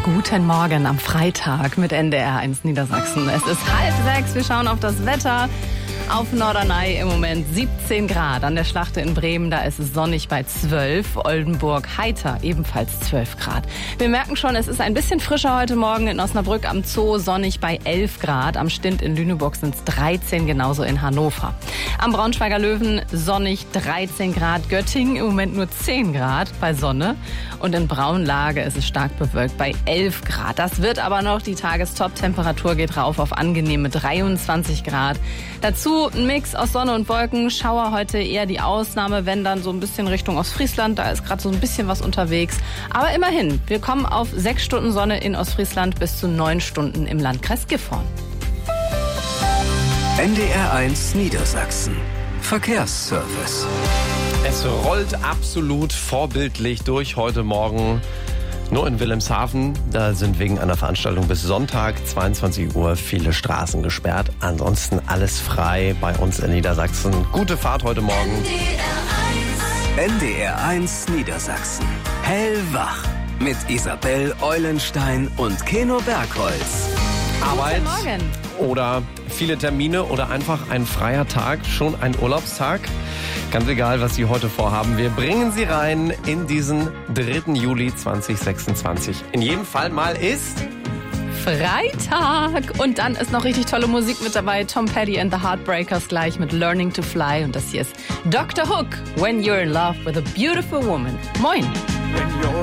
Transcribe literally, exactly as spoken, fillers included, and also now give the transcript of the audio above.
Guten Morgen am Freitag mit N D R eins Niedersachsen. Es ist halb sechs, wir schauen auf das Wetter. Auf Norderney im Moment siebzehn Grad. An der Schlachte in Bremen, da ist es sonnig bei zwölf. Oldenburg heiter, ebenfalls zwölf Grad. Wir merken schon, es ist ein bisschen frischer heute Morgen in Osnabrück am Zoo, sonnig bei elf Grad. Am Stint in Lüneburg sind es dreizehn, genauso in Hannover. Am Braunschweiger Löwen sonnig dreizehn Grad. Göttingen im Moment nur zehn Grad bei Sonne. Und in Braunlage ist es stark bewölkt bei elf Grad. Das wird aber noch, die Tagestop-Temperatur geht rauf auf angenehme dreiundzwanzig Grad. Dazu ein Mix aus Sonne und Wolken. Schauer heute eher die Ausnahme, wenn dann so ein bisschen Richtung Ostfriesland. Da ist gerade so ein bisschen was unterwegs. Aber immerhin, wir kommen auf sechs Stunden Sonne in Ostfriesland bis zu neun Stunden im Landkreis Gifhorn. N D R eins Niedersachsen. Verkehrsservice. Es rollt absolut vorbildlich durch heute Morgen. Nur in Wilhelmshaven, da sind wegen einer Veranstaltung bis Sonntag zweiundzwanzig Uhr viele Straßen gesperrt. Ansonsten alles frei bei uns in Niedersachsen. Gute Fahrt heute Morgen. N D R eins Niedersachsen. Hellwach mit Isabel Eulenstein und Keno Bergholz. Arbeit oder viele Termine oder einfach ein freier Tag, schon ein Urlaubstag. Ganz egal, was Sie heute vorhaben. Wir bringen Sie rein in diesen dritten Juli zweitausendsechsundzwanzig. In jedem Fall mal ist Freitag. Und dann ist noch richtig tolle Musik mit dabei. Tom Petty and the Heartbreakers gleich mit Learning to Fly. Und das hier ist Doktor Hook, When You're in Love with a Beautiful Woman. Moin.